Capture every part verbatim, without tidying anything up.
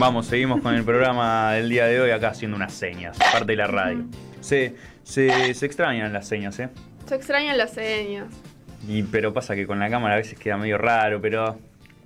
Vamos, seguimos con el programa del día de hoy acá haciendo unas señas, parte de la radio. Se, se, se extrañan las señas, ¿eh? Se extrañan las señas. Y, pero pasa que con la cámara a veces queda medio raro, pero...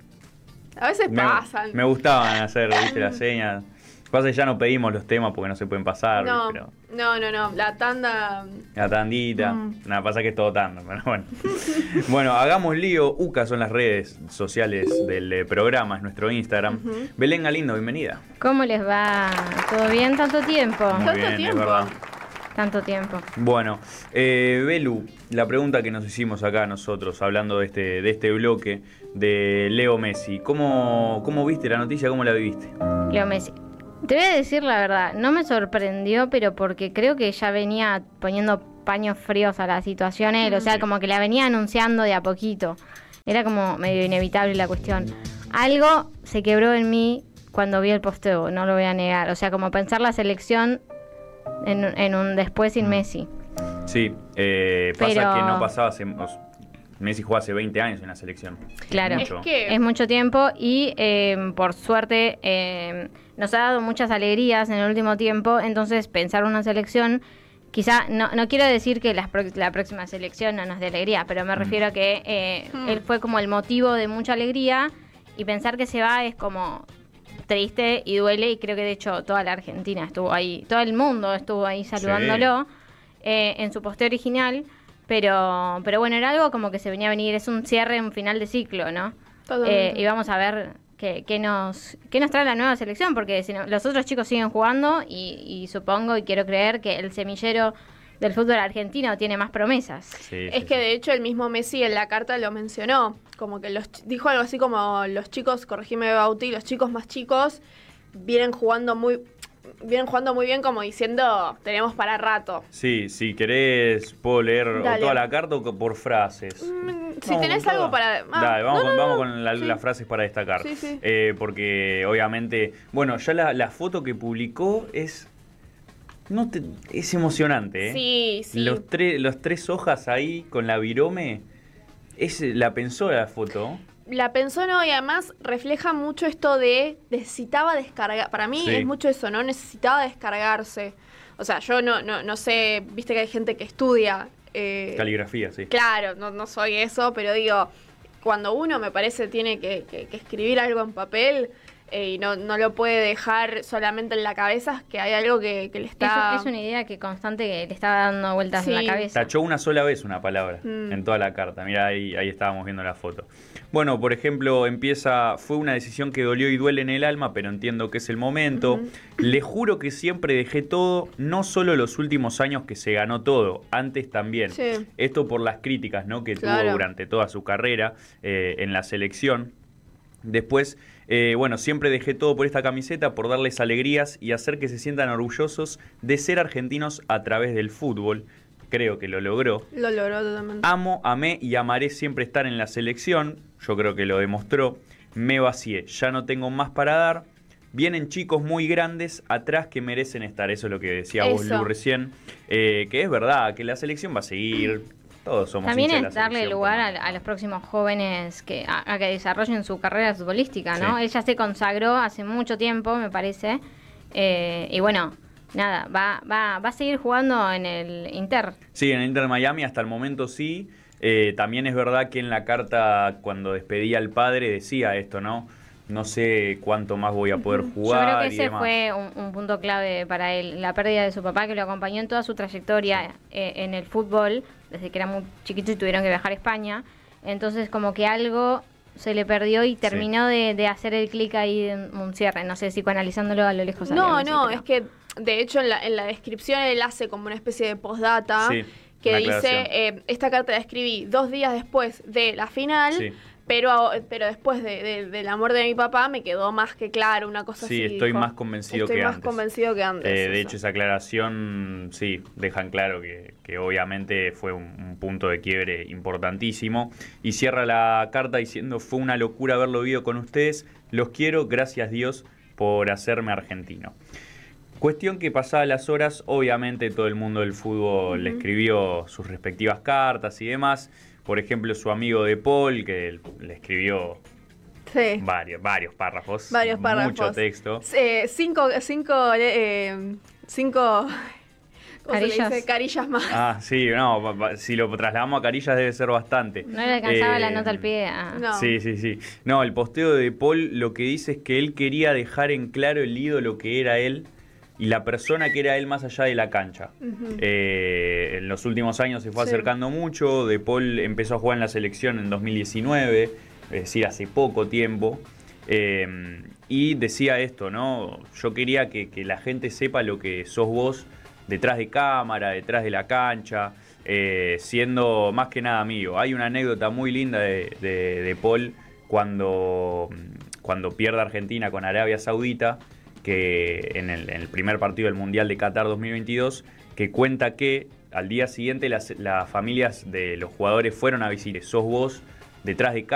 A veces me, pasan. Me gustaban hacer, viste, las señas. Pasa que ya no pedimos los temas porque no se pueden pasar. No, pero no, no, no. La tanda... La tandita. Mm. Nada, pasa que es todo tanda, pero bueno. Bueno, hagamos lío. U C A son las redes sociales del eh, programa, es nuestro Instagram. Uh-huh. Belén Galindo, bienvenida. ¿Cómo les va? ¿Todo bien? ¿Tanto tiempo? Muy ¿Tanto bien, tiempo? es verdad. Tanto tiempo. Bueno, eh, Belu, la pregunta que nos hicimos acá nosotros, hablando de este, de este bloque de Leo Messi. ¿Cómo, cómo viste la noticia? ¿Cómo la viviste? Leo Messi. Te voy a decir la verdad, no me sorprendió, pero porque creo que ya venía poniendo paños fríos a la situación él, o sea, Sí. como que la venía anunciando de a poquito. Era como medio inevitable la cuestión. Algo se quebró en mí cuando vi el posteo, no lo voy a negar. O sea, como pensar la selección en, en un después sin Messi. Sí, eh, pasa Pero- que no pasaba hace... os- Messi jugó hace veinte años en la selección. Claro. Mucho. Es que... Es mucho tiempo y eh, por suerte eh, nos ha dado muchas alegrías en el último tiempo, entonces pensar una selección, quizá, no, no quiero decir que la, pro- la próxima selección no nos dé alegría, pero me refiero a que eh, Mm. él fue como el motivo de mucha alegría y pensar que se va es como triste y duele, y creo que de hecho toda la Argentina estuvo ahí, todo el mundo estuvo ahí saludándolo eh, en su posteo original. Pero, pero bueno, era algo como que se venía a venir, es un cierre, un final de ciclo, ¿no? Totalmente. Eh, y vamos a ver qué, qué nos qué nos trae la nueva selección, porque si no, los otros chicos siguen jugando y, y supongo y quiero creer que el semillero del fútbol argentino tiene más promesas. Sí, Es sí, que sí. de hecho el mismo Messi en la carta lo mencionó, como que los ch- dijo algo así como los chicos, corregime Bauti, los chicos más chicos vienen jugando muy vienen jugando muy bien, como diciendo tenemos para rato. Sí, si querés puedo leer o Dale. toda la carta o co- por frases. Mm, si Vamos tenés con algo toda. para... ah, Dale, vamos, no, con, no, vamos no. con la- Sí. las frases para destacar. Sí, sí. Eh, porque obviamente, bueno, ya la, la foto que publicó es... No te- es emocionante, ¿eh? Sí, sí. Los, tres los tres hojas ahí con la virome, es, la pensó la foto. La pensó, no, y además refleja mucho esto de necesitaba descargar. Para mí Sí. es mucho eso, ¿no? Necesitaba descargarse. O sea, yo no, no, no sé, viste que hay gente que estudia. eh, Caligrafía, sí. Claro, no, no soy eso, pero digo, cuando uno me parece tiene que, que- que escribir algo en papel eh, y no, no lo puede dejar solamente en la cabeza, es que hay algo que, que le está... Es, es una idea que constante que le estaba dando vueltas en Sí. la cabeza. Tachó una sola vez una palabra Mm. en toda la carta. Mira, ahí, ahí estábamos viendo la foto. Bueno, por ejemplo, empieza, fue una decisión que dolió y duele en el alma, pero entiendo que es el momento. Ujú. Le juro que siempre dejé todo, no solo los últimos años que se ganó todo, antes también. Sí. Esto por las críticas, ¿no?, que Claro. tuvo durante toda su carrera eh, en la selección. Después, eh, bueno, siempre dejé todo por esta camiseta, por darles alegrías y hacer que se sientan orgullosos de ser argentinos a través del fútbol. Creo que lo logró. Lo logró totalmente. Amo, amé y amaré siempre estar en la selección. Yo creo que lo demostró. Me vacié, ya no tengo más para dar. Vienen chicos muy grandes atrás que merecen estar. Eso es lo que decía vos, Eso. Lu, recién. Eh, que es verdad, que la selección va a seguir. Todos somos También hinchas de es la darle selección, lugar pero- a, a los próximos jóvenes que a, a que desarrollen su carrera futbolística, ¿no? Sí. Él ya se consagró hace mucho tiempo, me parece. Eh, y bueno, nada, va, va, va a seguir jugando en el Inter. Sí, en el Inter de Miami hasta el momento sí. Eh, también es verdad que en la carta, cuando despedía al padre, decía esto, ¿no? No sé cuánto más voy a poder jugar. Yo creo que y ese demás. fue un, un punto clave para él, la pérdida de su papá, que lo acompañó en toda su trayectoria eh, en el fútbol, desde que era muy chiquito y tuvieron que viajar a España. Entonces como que algo se le perdió y terminó de, de hacer el clic ahí en un cierre. No sé, psicoanalizándolo a lo lejos. No, Ariel, no, sí, es que de hecho en la, en la descripción él hace como una especie de postdata Sí, que una dice, aclaración. eh, esta carta la escribí dos días después de la final, Sí. pero, pero después de, de- de la muerte de mi papá me quedó más que claro, una cosa Sí, así. estoy dijo. más convencido Estoy que más antes. convencido que antes. Eh, de eso. hecho, esa aclaración, sí, dejan claro que, que obviamente fue un, un punto de quiebre importantísimo. Y cierra la carta diciendo, fue una locura haberlo vivido con ustedes, los quiero, gracias Dios por hacerme argentino. Cuestión que pasadas las horas, obviamente todo el mundo del fútbol le escribió sus respectivas cartas y demás. Por ejemplo, su amigo De Paul, que le escribió Sí. Varios, varios párrafos. Varios párrafos. Mucho texto. Eh, cinco, cinco, eh, cinco ¿cómo se le Carillas. dice? Carillas más. Ah, sí, no, pa- pa- si lo trasladamos a carillas debe ser bastante. No le alcanzaba Eh, la nota al pie. a- No. Sí, sí, sí. No, el posteo de Paul lo que dice es que él quería dejar en claro el ídolo que era él y la persona que era él más allá de la cancha. Ujú. Eh, en los últimos años se fue Sí. acercando mucho. De Paul empezó a jugar en la selección en dos mil diecinueve, es decir, hace poco tiempo. Eh, y decía esto, ¿no? Yo quería que, que la gente sepa lo que sos vos detrás de cámara, detrás de la cancha, eh, siendo más que nada amigo. Hay una anécdota muy linda de, de, de Paul cuando, cuando pierde Argentina con Arabia Saudita, que en el, en el primer partido del Mundial de Qatar dos mil veintidós, que cuenta que al día siguiente las, las familias de los jugadores fueron a visitar. Sos vos detrás de cámara.